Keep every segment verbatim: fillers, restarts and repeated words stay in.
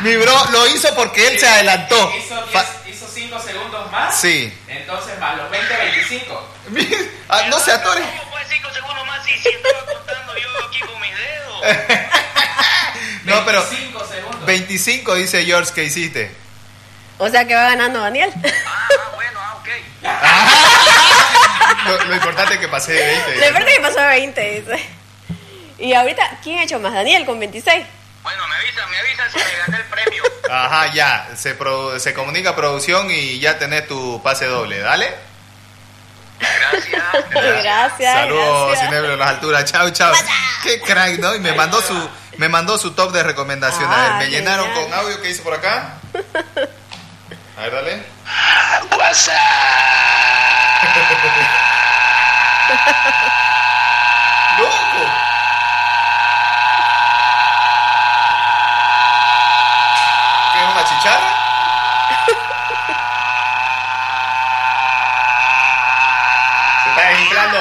Mi bro lo hizo porque él se adelantó. Hizo, diez, hizo cinco segundos más. Sí. Entonces más los veinte, veinticinco. Ah, no se atore. ¿Cómo fue cinco segundos más si, si estaba contando yo aquí con mis dedos? No, pero veinticinco segundos. veinticinco dice George que hiciste. O sea que va ganando Daniel. Ah, bueno, ah, ok. Lo, lo importante es que pasé de veinte. De verdad que pasó a veinte, dice. Y ahorita, ¿quién ha hecho más? Daniel con veintiséis. Bueno, me avisan, me avisan si me gané el premio. Ajá, ya. Se, pro, se comunica producción y ya tenés tu pase doble. Dale. Gracias. Gracias. Saludos, gracias. Cinebro en las alturas. Chao, chao. Qué crack, ¿no? Y me mandó su, me mandó su top de recomendaciones. Ah, me llenaron genial. con audio que hice por acá. A ver, dale. WhatsApp. ¡Loco! ¿Qué es una chicharra? Se está inflando.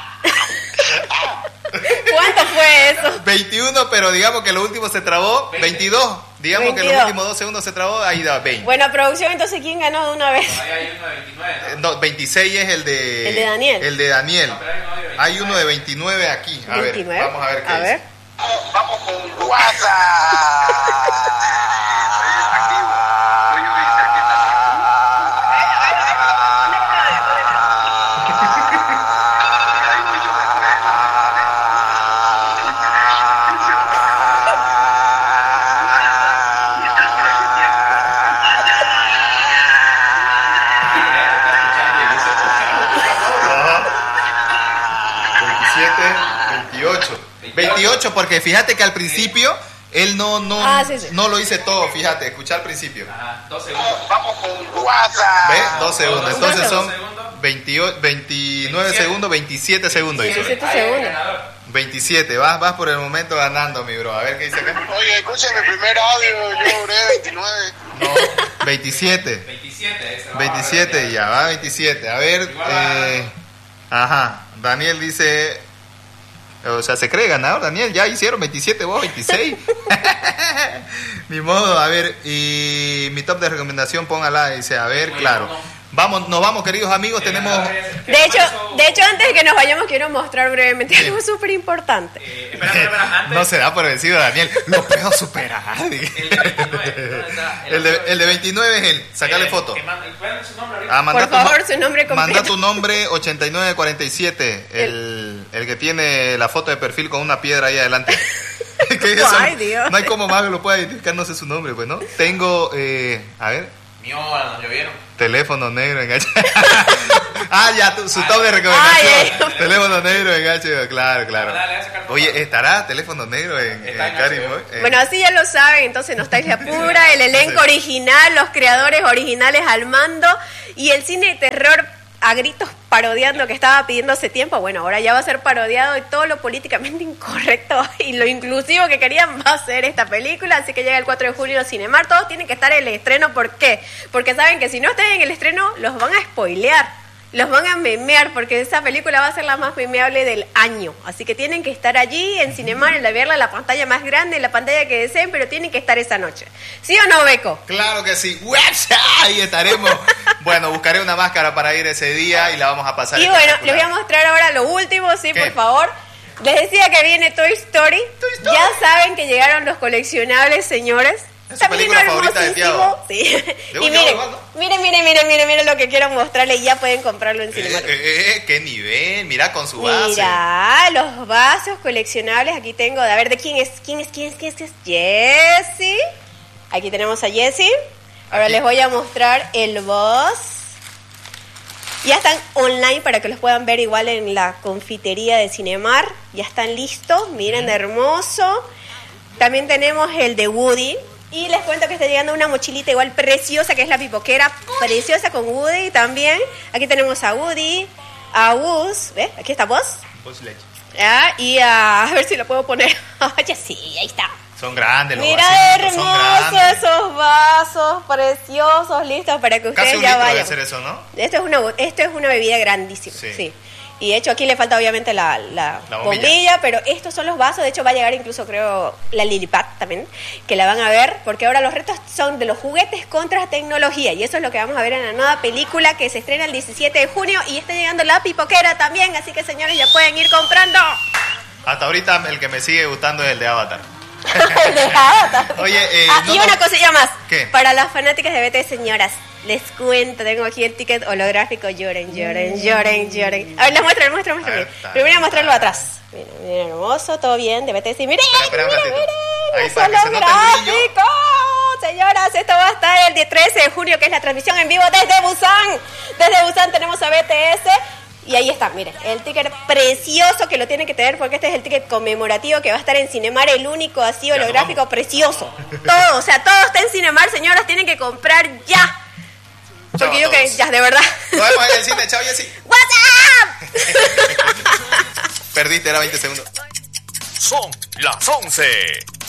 ¿Cuánto fue eso? veintiuno, pero digamos que lo último se trabó. veintidós. Digamos que veintidós. los últimos dos segundos se trabó. Ahí da veinte. Bueno, producción, entonces, ¿quién ganó de una vez? Ahí hay uno de veintinueve. Eh, ¿no? No, veintiséis es el de... El de Daniel. El de Daniel. No, pero hay uno de veintinueve. Hay uno de veintinueve aquí. A veintinueve. ver, vamos a ver qué A dice. ver. Vamos con WhatsApp. veintisiete, veintiocho. veintiocho, porque fíjate que al principio él no, no, Ah, sí, sí. no lo hice todo, fíjate, escucha al principio. Ajá, dos segundos. Vamos con WhatsApp. ¿Ves? Dos segundos. Entonces Dos son segundos. veintiocho, veintinueve veintisiete. segundos, veintisiete segundos. hizo. diecisiete Ahí hay el segundos. ganador. veintisiete, vas, vas por el momento ganando, mi bro. A ver qué dice acá. Oye, escuchen mi primer audio, yo duré veintinueve. No, veintisiete. veintisiete. Ese va a veintisiete, haber ya, va veintisiete. A ver, Igual va eh, ajá, Daniel dice, o sea, se cree ganador, Daniel, ya hicieron veintisiete, vos veintiséis. Ni modo, a ver, y mi top de recomendación, póngala, dice, a ver, Muy claro. bueno. Vamos, nos vamos, queridos amigos, El tenemos... ganador es- De hecho, Paso- de hecho, antes de que nos vayamos, quiero mostrar brevemente Sí. algo súper importante. Eh, espera, espera, espera, antes. No se da por vencido, Daniel, lo puedo superar. El de veintinueve, ¿dónde está? El de, el de veintinueve es él, sacale Eh, foto. que manda- ¿Cuál es su nombre ahorita? Ah, manda Por tu favor, no- su nombre completo. Manda tu nombre ochenta y nueve cuarenta y siete, el, el que tiene la foto de perfil con una piedra ahí adelante. Que eso Ay, no, Dios. no hay como más que lo pueda identificar, no sé su nombre, pues, ¿no? Tengo, eh, a ver, Miola, nos llovieron. teléfono negro en H. Ah, ya, tu- su top de Ay, recomendación. ay. Teléfono negro en H, claro, claro. Dale, dale, sacar foto. Oye, ¿estará teléfono negro en, Está en en Cari H B O. Boy? Eh, Bueno, así ya lo saben, entonces Nostalgia Pura, el elenco Sí. original, los creadores originales al mando y el cine de terror a gritos parodiando que estaba pidiendo hace tiempo. Bueno, ahora ya va a ser parodiado y todo lo políticamente incorrecto y lo inclusivo que querían va a ser esta película. Así que llega el cuatro de julio a Cinemar. Todos tienen que estar en el estreno. ¿Por qué? Porque saben que si no están en el estreno, los van a spoilear. Los van a memear porque esa película va a ser la más memeable del año. Así que tienen que estar allí en Cinemar, en la verla en la pantalla más grande, en la pantalla que deseen, pero tienen que estar esa noche. ¿Sí o no, Beco? Claro que sí. Ahí estaremos. Bueno, buscaré una máscara para ir ese día y la vamos a pasar. Y bueno, les espectacular. voy a mostrar ahora lo último, sí, ¿Qué? por favor. Les decía que viene Toy Story. Toy Story. Ya saben que llegaron los coleccionables, señores. Es su película favorita de Tiago. Sí. Yo Y llevo miren, igual, ¿no? miren, miren, miren, miren, miren lo que quiero mostrarles. Ya pueden comprarlo en Eh, Cinematograph. eh, eh, qué nivel, mira con su base. Mira, los vasos coleccionables. Aquí tengo, a ver, ¿de quién es? ¿Quién es? ¿Quién es? ¿Quién es? ¿Quién es? Jessie. Aquí tenemos a Jessie. Ahora Aquí. les voy a mostrar el boss. Ya están online para que los puedan ver igual en la confitería de Cinemar. Ya están listos. Miren, hermoso. También tenemos el de Woody. Y les cuento que está llegando una mochilita igual preciosa, que es la pipoquera. Preciosa con Woody también. Aquí tenemos a Woody, a Buzz. ¿Ves? Aquí está Buzz. Buzz Lightyear. Ah, y a, a ver si lo puedo poner. Ya sí, ahí está. Son grandes los Mira, vasitos, son hermosos grandes. esos vasos preciosos, listos para que ustedes Casi un ya litro vayan. debe ser eso, ¿no? Esto es una, esto es una bebida grandísima, Sí. sí. Y de hecho aquí le falta obviamente la, la, La bombilla. bombilla. Pero estos son los vasos. De hecho va a llegar incluso creo la Lilipad también, que la van a ver, porque ahora los retos son de los juguetes contra tecnología. Y eso es lo que vamos a ver en la nueva película que se estrena el diecisiete de junio. Y está llegando la pipoquera también, así que señores ya pueden ir comprando. Hasta ahorita el que me sigue gustando es el de Avatar. De Avatar. Oye, eh, Ah, no y nos- una cosilla más. ¿Qué? Para las fanáticas de B T S, señoras, les cuento, tengo aquí el ticket holográfico. Lloren, lloren, lloren, lloren. A ver, les muestro, les muestro, les muestro. A ver, miren. está, Primero voy a mostrarlo está. atrás. Miren, miren, hermoso, todo bien, de B T S. Miren, Espera, espera un miren, ratito. miren, Ahí es está, que se note el brillo. holográfico. Señoras, esto va a estar el día trece de junio, que es la transmisión en vivo desde Busan. Desde Busan tenemos a B T S. Y ahí está, miren, el ticket precioso que lo tienen que tener porque este es el ticket conmemorativo que va a estar en Cinemar, el único así Ya nos holográfico vamos. precioso. Todo, o sea, todo está en Cinemar, señoras, tienen que comprar ya. Chao Porque a yo que todos. ya, de verdad. Nos vemos en el cine, chao Jessy. WhatsApp. Perdiste, era veinte segundos. Son las once